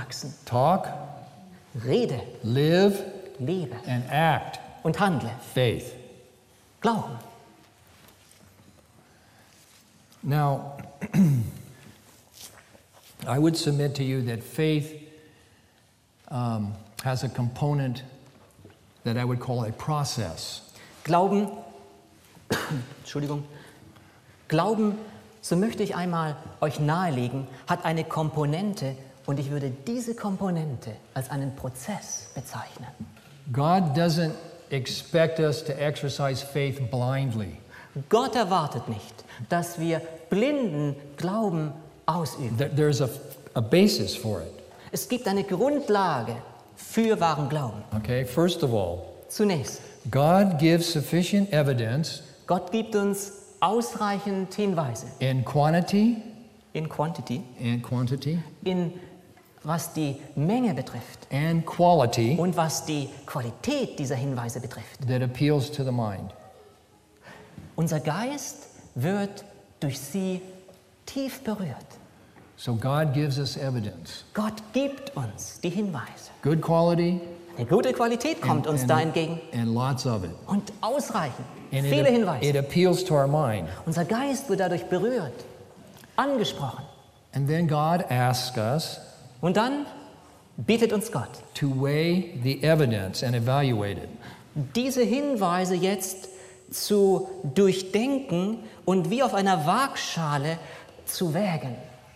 wachsen. Talk, Rede, live, lebe and act. und handle. Faith. Glauben. Now, I would submit to you that faith has a component that I would call a process. Glauben, Entschuldigung, Glauben, so möchte ich einmal euch nahelegen, hat eine Komponente und ich würde diese Komponente als einen Prozess bezeichnen. God doesn't expect us to exercise faith blindly. Gott erwartet nicht, dass wir blinden Glauben ausüben. There's a basis for it. Es gibt eine Grundlage für wahren Glauben. Okay, first of all, Zunächst, God gives sufficient evidence Gott gibt uns ausreichend Hinweise in quantity in Quantity, and quantity in was die Menge betrifft and quality und was die Qualität dieser Hinweise betrifft. that appeals to the mind. Unser Geist wird durch sie tief berührt. So God gives us evidence. Gott gibt uns die Hinweise. Good quality Eine gute Qualität kommt uns da entgegen and lots of it. und ausreichend. And Viele it Hinweise. appeals to our mind. Unser Geist wird dadurch berührt, angesprochen. And then God asks us Und dann bittet uns Gott, to weigh the evidence and evaluate it. diese Hinweise jetzt zu durchdenken und wie auf einer Waagschale zu wägen.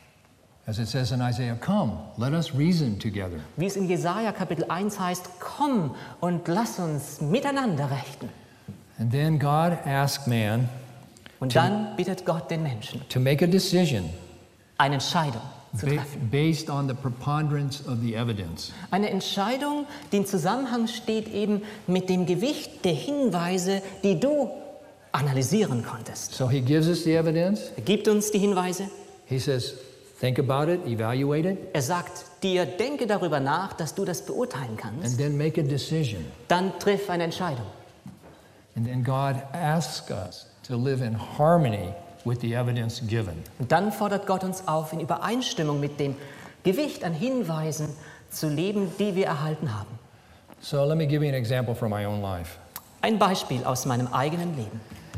As it says in Isaiah, come, let us reason together. Wie es in Jesaja Kapitel 1 heißt, komm und lass uns miteinander rechten. And then God asks man Und dann bittet Gott den Menschen, to make a decision eine Entscheidung zu treffen. based on the preponderance of the evidence. Eine Entscheidung, die im Zusammenhang steht eben mit dem Gewicht der Hinweise, die du analysieren konntest. So he gives us the evidence. Er gibt uns die Hinweise. He says, think about it, evaluate it, Er sagt dir, denke darüber nach, dass du das beurteilen kannst. and then make a decision. Dann triff eine Entscheidung. And then God asks us to live in harmony with the evidence given. Und dann fordert Gott uns auf, in Übereinstimmung mit dem Gewicht an Hinweisen zu leben, die wir erhalten haben. So let me give you an example from my own life. Ein Beispiel aus meinem eigenen Leben.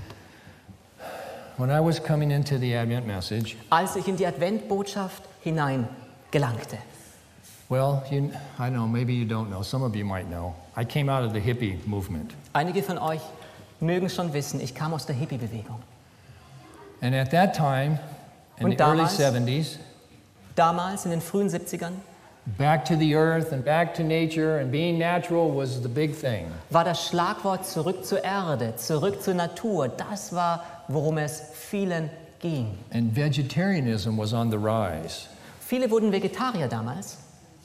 When I was coming into the Advent message, Als ich in die Adventbotschaft hineingelangte. well, I don't know, maybe you don't know, some of you might know. I came out of the hippie movement. Einige von euch mögen schon wissen, ich kam aus der Hippie-Bewegung. And at that time, in Und the early damals? 70s, Damals in den frühen 70ern back to the earth and back to nature and being natural was the big thing. war das Schlagwort zurück zur Erde, zurück zur Natur. Das war, worum es vielen ging. And vegetarianism was on the rise. Viele wurden Vegetarier damals.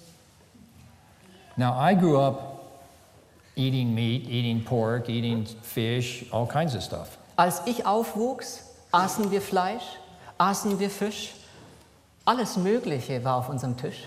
Now, I grew up eating meat, eating pork, eating fish, all kinds of stuff. Als ich aufwuchs, aßen wir Fleisch, aßen wir Fisch. Alles Mögliche war auf unserem Tisch.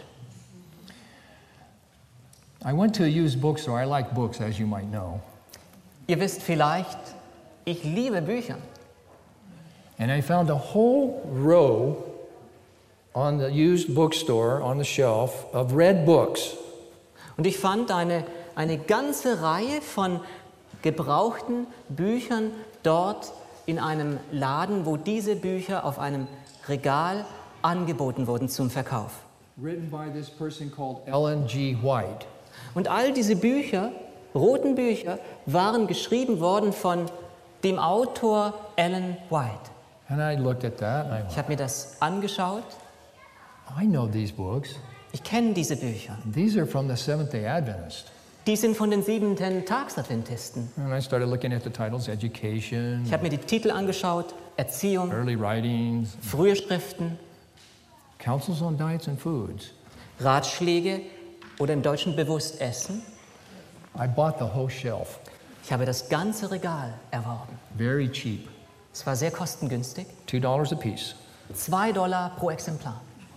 I went to a used bookstore. I like books, as you might know. Ihr wisst vielleicht, ich liebe Bücher. And I found a whole row on the used bookstore, on the shelf, of red books. Und ich fand eine ganze Reihe von gebrauchten Büchern dort in einem Laden, wo diese Bücher auf einem Regal angeboten wurden zum Verkauf. Written by this person called Ellen G. White. Und all diese Bücher, roten Bücher, waren geschrieben worden von dem Autor Ellen White. And I looked at that and Ich habe mir das angeschaut. I know these books. Ich kenne diese Bücher. These are from the Seventh-day Adventist. Die sind von den 7-Tags-Adventisten. And I started looking at the titles, education, Ich habe mir die Titel angeschaut, Erziehung, early writings, frühe Schriften, counsels on diets and foods. Ratschläge oder im Deutschen bewusst Essen. I bought the whole shelf, Ich habe das ganze Regal erworben. very cheap, Es war sehr kostengünstig. $2 a piece. $2 pro Exemplar.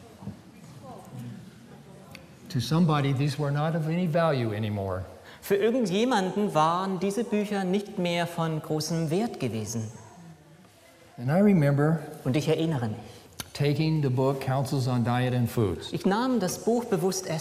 To somebody, these were not of any value anymore. Für irgendjemanden waren diese Bücher nicht mehr von großem Wert gewesen. And I remember Und ich erinnere mich. taking the book Counsels on Diet and Foods. Ich nahm das Buch Bewusst Essen